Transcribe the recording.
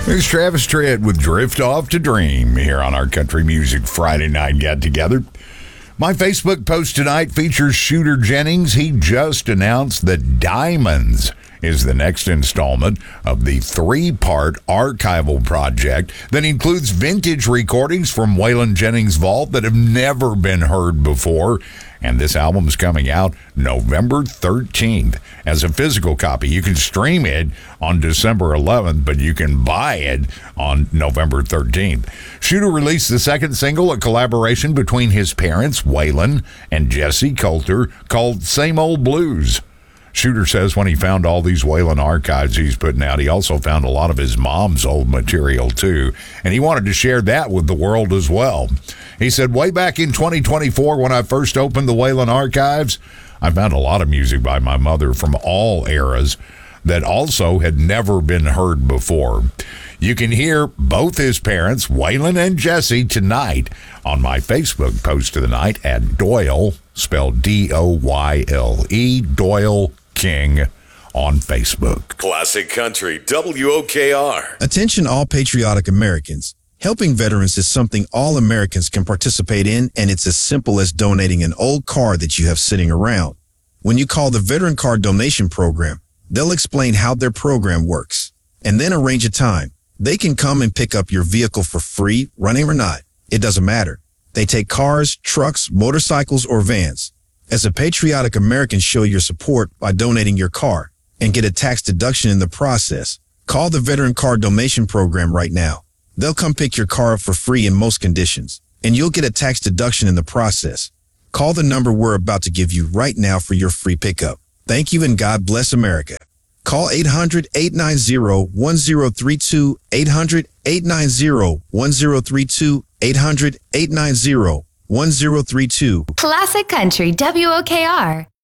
It's Travis Tritt with Drift Off to Dream here on our Country Music Friday Night Get Together. My Facebook post tonight features Shooter Jennings. He just announced that Diamonds is the next installment of the 3-part archival project that includes vintage recordings from Waylon Jennings' vault that have never been heard before. And this album is coming out November 13th as a physical copy. You can stream it on December 11th, but you can buy it on November 13th. Shooter released the second single, a collaboration between his parents, Waylon and Jesse Coulter, called Same Old Blues. Shooter says when he found all these Waylon archives he's putting out, he also found a lot of his mom's old material too, and he wanted to share that with the world as well. He said, way back in 2024 when I first opened the Waylon archives, I found a lot of music by my mother from all eras that also had never been heard before. You can hear both his parents, Waylon and Jesse, tonight on my Facebook post of the night at Doyle, spelled D-O-Y-L-E, Doyle King on Facebook. Classic Country, WOKR. Attention all patriotic Americans. Helping veterans is something all Americans can participate in, and it's as simple as donating an old car that you have sitting around. When you call the Veteran Car Donation Program, they'll explain how their program works, and then arrange a time. They can come and pick up your vehicle for free, running or not. It doesn't matter. They take cars, trucks, motorcycles, or vans. As a patriotic American, show your support by donating your car and get a tax deduction in the process. Call the Veteran Car Donation Program right now. They'll come pick your car up for free in most conditions, and you'll get a tax deduction in the process. Call the number we're about to give you right now for your free pickup. Thank you, and God bless America. Call 800-890-1032, 800-890-1032, 800-890-1032. Classic Country, WOKR.